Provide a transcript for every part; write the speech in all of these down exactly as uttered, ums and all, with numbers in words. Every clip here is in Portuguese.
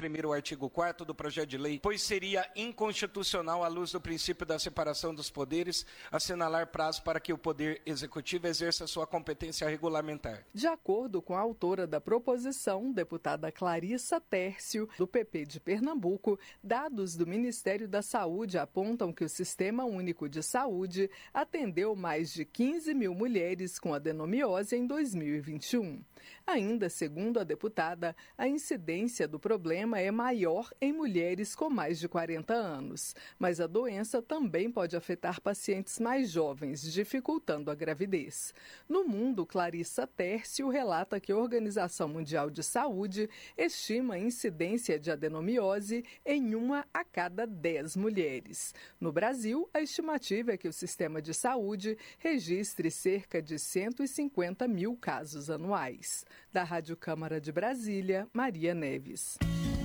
suprimir o artigo quarto do projeto de lei, pois seria inconstitucional à luz do princípio da separação dos poderes assinalar prazo para que o Poder Executivo exerça sua competência regulamentar. De acordo com a autora da proposição, deputada Clarissa Tércio, do P P de Pernambuco, dados do Ministério da Saúde apontam que o Sistema Único de Saúde atendeu mais de quinze mil mulheres com adenomiose em dois mil e vinte e um. Ainda segundo a deputada, a incidência do problema é maior em mulheres com mais de quarenta anos, mas a doença também pode afetar pacientes mais jovens, dificultando a gravidez. No mundo, Clarissa Tércio relata que a Organização Mundial de Saúde estima a incidência de adenomiose em uma a cada dez mulheres. No Brasil, a estimativa é que o sistema de saúde registre cerca de cento e cinquenta mil casos anuais. Da Rádio Câmara de Brasília, Maria Neves.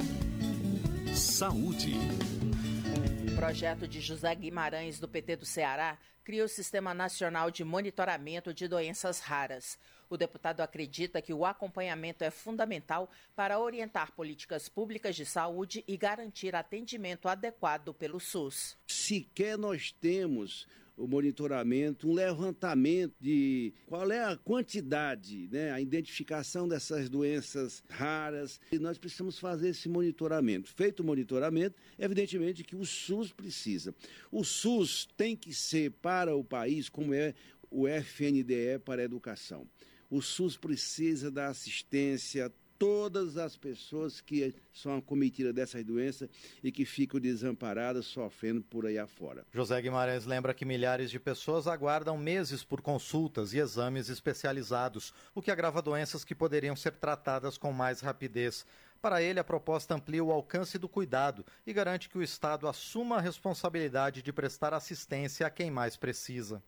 Saúde. O projeto de José Guimarães, do P T do Ceará, cria o Sistema Nacional de Monitoramento de Doenças Raras. O deputado acredita que o acompanhamento é fundamental para orientar políticas públicas de saúde e garantir atendimento adequado pelo SUS. Sequer nós temos o monitoramento, um levantamento de qual é a quantidade, né, a identificação dessas doenças raras. E nós precisamos fazer esse monitoramento. Feito o monitoramento, evidentemente que o SUS precisa. O SUS tem que ser para o país como é o F N D E para a educação. O SUS precisa da assistência todas as pessoas que são acometidas dessas doenças e que ficam desamparadas, sofrendo por aí afora. José Guimarães lembra que milhares de pessoas aguardam meses por consultas e exames especializados, o que agrava doenças que poderiam ser tratadas com mais rapidez. Para ele, a proposta amplia o alcance do cuidado e garante que o Estado assuma a responsabilidade de prestar assistência a quem mais precisa.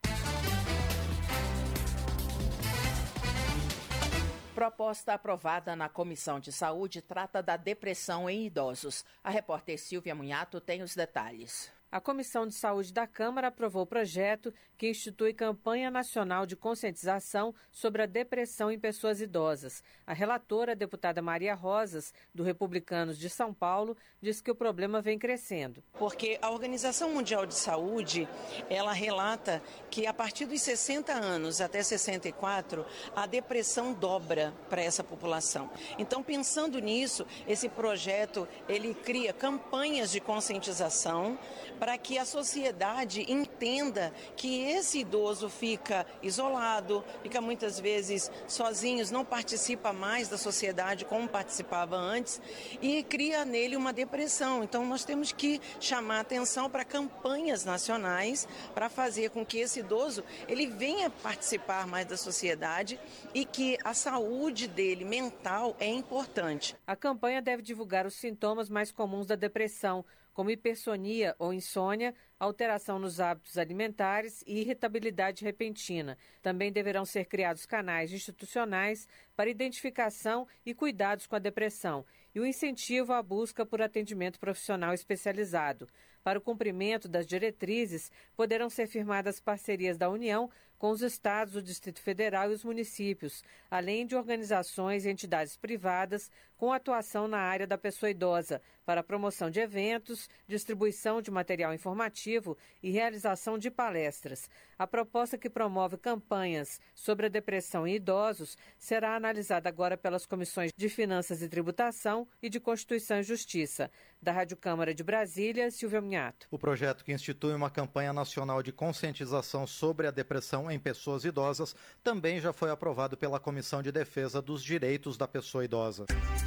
Proposta aprovada na Comissão de Saúde trata da depressão em idosos. A repórter Silvia Munhato tem os detalhes. A Comissão de Saúde da Câmara aprovou o projeto que institui campanha nacional de conscientização sobre a depressão em pessoas idosas. A relatora, a deputada Maria Rosas, do Republicanos de São Paulo, diz que o problema vem crescendo. Porque a Organização Mundial de Saúde, ela relata que a partir dos sessenta anos até sessenta e quatro, a depressão dobra para essa população. Então, pensando nisso, esse projeto, ele cria campanhas de conscientização para que a sociedade entenda que esse idoso fica isolado, fica muitas vezes sozinho, não participa mais da sociedade como participava antes e cria nele uma depressão. Então nós temos que chamar atenção para campanhas nacionais para fazer com que esse idoso ele venha participar mais da sociedade e que a saúde dele mental é importante. A campanha deve divulgar os sintomas mais comuns da depressão, como hipersonia ou insônia, alteração nos hábitos alimentares e irritabilidade repentina. Também deverão ser criados canais institucionais para identificação e cuidados com a depressão e o incentivo à busca por atendimento profissional especializado. Para o cumprimento das diretrizes, poderão ser firmadas parcerias da União com os estados, o Distrito Federal e os municípios, além de organizações e entidades privadas com atuação na área da pessoa idosa, para a promoção de eventos, distribuição de material informativo e realização de palestras. A proposta que promove campanhas sobre a depressão em idosos será analisada agora pelas comissões de Finanças e Tributação e de Constituição e Justiça. Da Rádio Câmara de Brasília, Silvia Munhato. O projeto que institui uma campanha nacional de conscientização sobre a depressão em pessoas idosas também já foi aprovado pela Comissão de Defesa dos Direitos da Pessoa Idosa.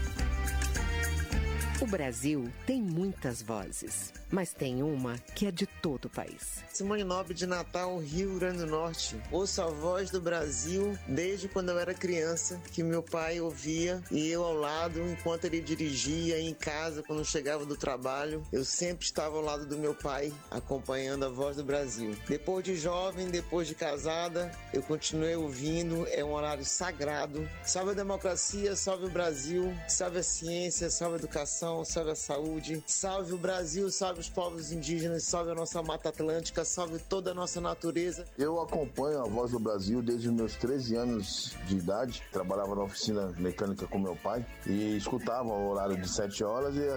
O Brasil tem muitas vozes, mas tem uma que é de todo o país. Simone Nobre de Natal, Rio Grande do Norte. Ouço a voz do Brasil desde quando eu era criança, que meu pai ouvia e eu ao lado, enquanto ele dirigia em casa, quando chegava do trabalho, eu sempre estava ao lado do meu pai, acompanhando a voz do Brasil. Depois de jovem, depois de casada, eu continuei ouvindo, é um horário sagrado. Salve a democracia, salve o Brasil, salve a ciência, salve a educação, salve a saúde, salve o Brasil, salve os povos indígenas, salve a nossa Mata Atlântica, salve toda a nossa natureza. Eu acompanho a Voz do Brasil desde os meus treze anos de idade, trabalhava na oficina mecânica com meu pai e escutava o horário de sete horas e